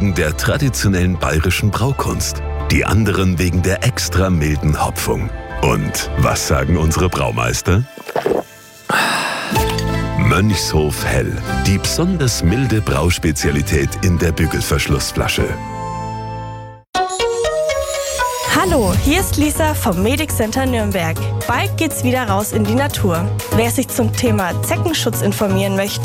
wegen der traditionellen bayerischen Braukunst, die anderen wegen der extra milden Hopfung. Und was sagen unsere Braumeister? Mönchshof Hell, die besonders milde Brauspezialität in der Bügelverschlussflasche. Hallo, hier ist Lisa vom Medic Center Nürnberg. Bald geht's wieder raus in die Natur. Wer sich zum Thema Zeckenschutz informieren möchte,